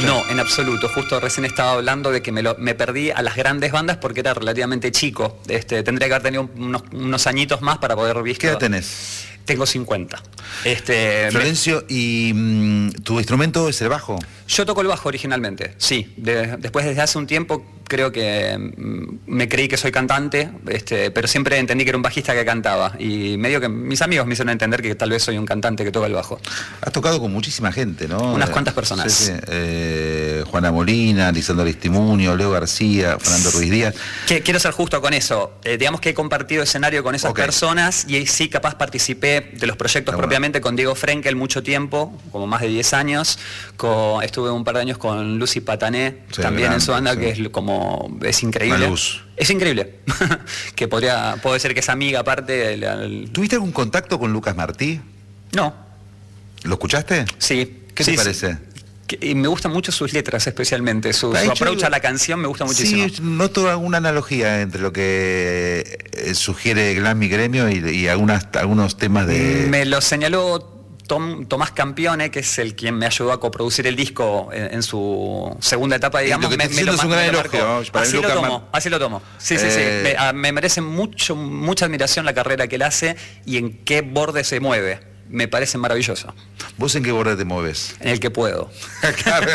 gusta? No, en absoluto. Justo recién estaba hablando de que me perdí a las grandes bandas porque era relativamente chico. Tendría que haber tenido unos añitos más para poder visto. ¿Qué edad tenés? Tengo 50. Florencio, ¿y tu instrumento es el bajo? Yo toco el bajo originalmente, sí. Después, desde hace un tiempo, creo que me creí que soy cantante, pero siempre entendí que era un bajista que cantaba. Y medio que mis amigos me hicieron entender que tal vez soy un cantante que toca el bajo. Has tocado con muchísima gente, ¿no? Unas cuantas personas. Sí, sí. Juana Molina, Lisandro Aristimuño, Leo García, Fernando Ruiz Díaz. Quiero ser justo con eso. Digamos que he compartido escenario con esas personas y ahí sí capaz participé de los proyectos propiamente con Diego Frenkel mucho tiempo, como más de 10 años. Estuve un par de años con Lucy Patané, también grande, en su banda, que es increíble. Es increíble. Que puede ser que es amiga aparte. ¿Tuviste algún contacto con Lucas Martí? No. ¿Lo escuchaste? Sí. ¿Qué te parece? Y me gustan mucho sus letras, especialmente su approach a la canción me gusta muchísimo. Sí, noto alguna analogía entre lo que sugiere Glam y Gremio y algunos temas de... Me lo señaló Tomás Campione, que es el quien me ayudó a coproducir el disco en su segunda etapa, digamos. Lo que es un gran elogio, así lo tomo. Sí. Me merece mucha admiración la carrera que él hace y en qué borde se mueve. Me parece maravilloso. ¿Vos en qué borde te mueves? En el que puedo. Claro.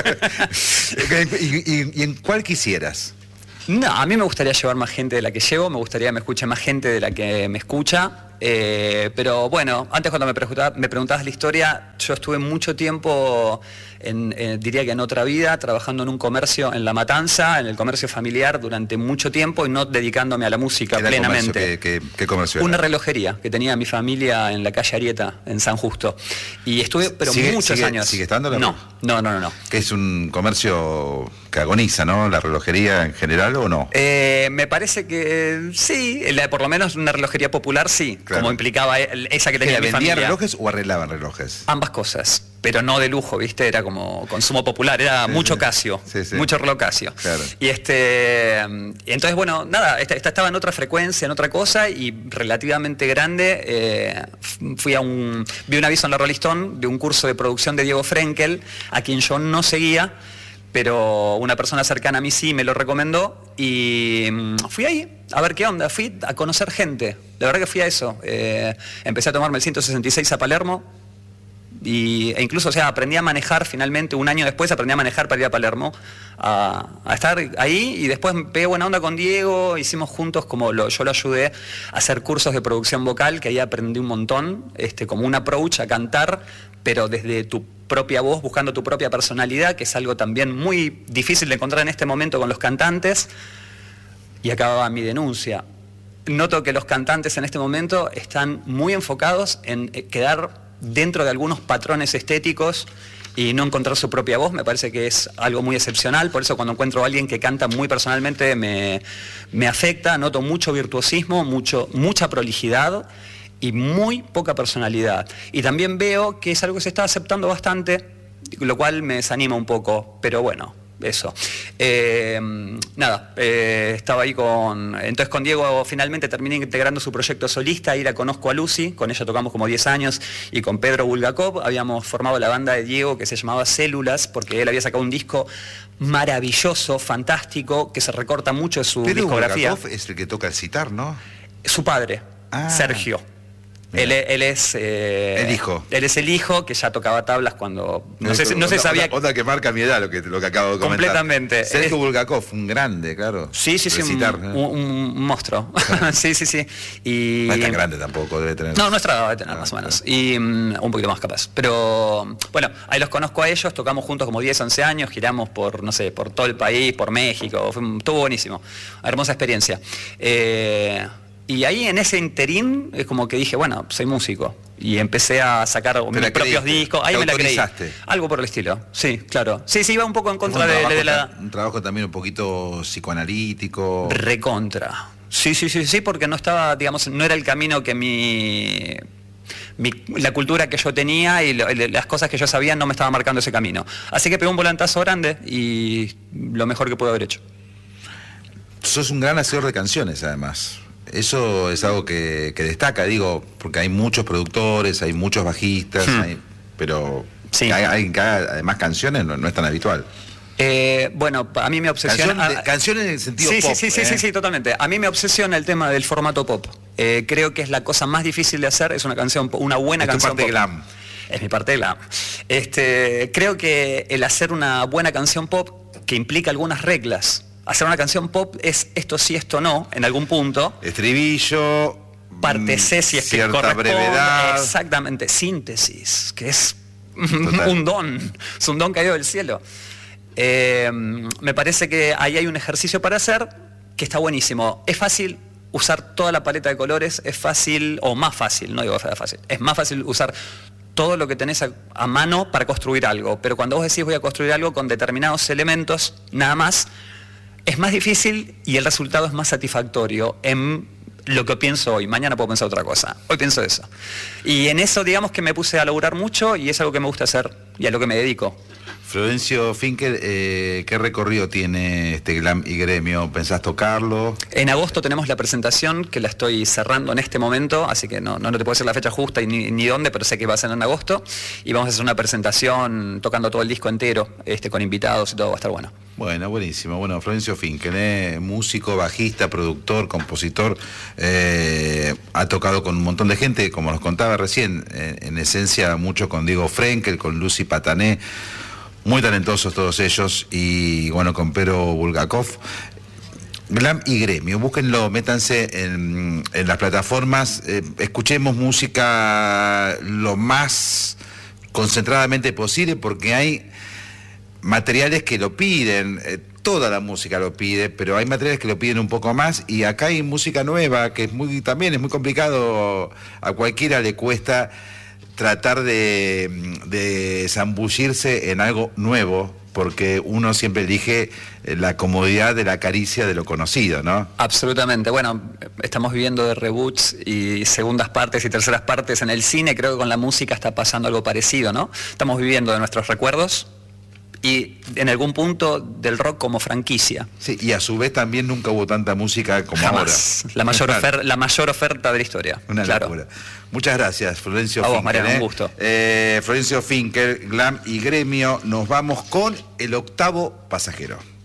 ¿Y en cuál quisieras? No, a mí me gustaría llevar más gente de la que llevo, me gustaría que me escuche más gente de la que me escucha. Pero bueno, antes cuando me preguntabas la historia, yo estuve mucho tiempo, diría que en otra vida, trabajando en un comercio en La Matanza, en el comercio familiar durante mucho tiempo y no dedicándome a la música plenamente. ¿Qué comercio Una era? relojería que tenía mi familia en la calle Arieta, en San Justo. Y estuve, pero muchos años. ¿Sigue estando? No. Que es un comercio que agoniza, ¿no? ¿La relojería en general o no? Me parece que sí, por lo menos una relojería popular sí. Claro. Como implicaba esa que tenía mi familia. ¿Vendían relojes o arreglaban relojes? Ambas cosas, pero no de lujo, ¿viste? Era como consumo popular, era mucho Casio, mucho reloj Casio. Claro. Y entonces, bueno, nada, estaba en otra frecuencia, en otra cosa, y relativamente grande, vi un aviso en la Rolling Stone de un curso de producción de Diego Frenkel, a quien yo no seguía, pero una persona cercana a mí sí me lo recomendó y fui ahí a ver qué onda, fui a conocer gente, la verdad que fui a eso. Empecé a tomarme el 166 a Palermo e incluso, aprendí a manejar finalmente, un año después aprendí a manejar para ir a Palermo, a estar ahí, y después me pegué buena onda con Diego, hicimos juntos, yo lo ayudé a hacer cursos de producción vocal, que ahí aprendí un montón, como un approach a cantar, pero desde tu propia voz, buscando tu propia personalidad, que es algo también muy difícil de encontrar en este momento con los cantantes. Y acá va mi denuncia. Noto que los cantantes en este momento están muy enfocados en quedar dentro de algunos patrones estéticos y no encontrar su propia voz. Me parece que es algo muy excepcional, por eso cuando encuentro a alguien que canta muy personalmente me afecta, noto mucho virtuosismo, mucha prolijidad y muy poca personalidad. Y también veo que es algo que se está aceptando bastante, lo cual me desanima un poco, pero bueno, eso. Estaba ahí entonces con Diego finalmente terminé integrando su proyecto solista, ahí la conozco a Lucy, con ella tocamos como 10 años, y con Pedro Bulgakov habíamos formado la banda de Diego que se llamaba Células, porque él había sacado un disco maravilloso, fantástico, que se recorta mucho de su discografía. Bulgakov es el que toca el sitar, ¿no? Su padre, Sergio. Él es el hijo. Él es el hijo que ya tocaba tablas cuando no se sabía. Otra que marca mi edad lo que acabo de comentar. Completamente. Sergio Bulgakov, un grande, claro. Sí, un monstruo. Claro. Sí. Y no es tan grande tampoco, debe tener. No, nuestra edad debe tener más o menos. Y un poquito más capaz. Pero bueno, ahí los conozco a ellos, tocamos juntos como 10, 11 años, giramos por todo el país, por México, estuvo buenísimo. Hermosa experiencia. Y ahí en ese interín es como que dije, bueno, soy músico. Y empecé a sacar mis propios discos. Ahí me la creí. Algo por el estilo. Sí, claro. Sí, iba un poco en contra de la... Un trabajo también un poquito psicoanalítico. Recontra. Sí, porque no estaba, digamos, no era el camino que la cultura que yo tenía y las cosas que yo sabía no me estaba marcando ese camino. Así que pegué un volantazo grande y lo mejor que pude haber hecho. Sos un gran hacedor de canciones, además. Eso es algo que destaca, digo, porque hay muchos productores, hay muchos bajistas, pero sí. hay además canciones no es tan habitual. Bueno, a mí me obsesiona... Canciones en el sentido sí, pop. Sí, totalmente. A mí me obsesiona el tema del formato pop. Creo que es la cosa más difícil de hacer, es una canción, una buena canción parte pop. glam. Es mi parte glam. Creo que el hacer una buena canción pop que implica algunas reglas. Hacer una canción pop es esto sí, esto no, en algún punto. Estribillo, parte C si es que cierta corresponde. brevedad. Exactamente, síntesis, que es Total. un don, es un don caído del cielo. Me parece que ahí hay un ejercicio para hacer que está buenísimo. Es fácil usar toda la paleta de colores, es fácil, o más fácil, no digo fácil, es más fácil usar todo lo que tenés a mano para construir algo, pero cuando vos decís voy a construir algo con determinados elementos, nada más, es más difícil y el resultado es más satisfactorio en lo que pienso hoy. Mañana puedo pensar otra cosa, hoy pienso eso. Y en eso digamos que me puse a laburar mucho y es algo que me gusta hacer y a lo que me dedico. Florencio Finkel, ¿qué recorrido tiene este Glam y Gremio? ¿Pensás tocarlo? En agosto tenemos la presentación, que la estoy cerrando en este momento, así que no te puedo decir la fecha justa y ni dónde, pero sé que va a ser en agosto. Y vamos a hacer una presentación tocando todo el disco entero, con invitados y todo, va a estar bueno. Bueno, buenísimo. Bueno, Florencio Finkel, músico, bajista, productor, compositor, ha tocado con un montón de gente, como nos contaba recién, en esencia mucho con Diego Frenkel, con Lucy Patané. Muy talentosos todos ellos, y bueno, con Pero Bulgakov. Glam y Gremio, búsquenlo, métanse en las plataformas, escuchemos música lo más concentradamente posible, porque hay materiales que lo piden, toda la música lo pide, pero hay materiales que lo piden un poco más, y acá hay música nueva, que también es muy complicado, a cualquiera le cuesta tratar de zambullirse en algo nuevo, porque uno siempre elige la comodidad de la caricia de lo conocido, ¿no? Absolutamente. Bueno, estamos viviendo de reboots y segundas partes y terceras partes en el cine. Creo que con la música está pasando algo parecido, ¿no? Estamos viviendo de nuestros recuerdos y en algún punto del rock como franquicia. Sí, y a su vez también nunca hubo tanta música como Jamás. ahora. La mayor oferta de la historia. Una claro. locura. Muchas gracias, Florencio a vos, Finkel. Mariano, un gusto. Florencio Finkel, Glam y Gremio. Nos vamos con El Octavo Pasajero.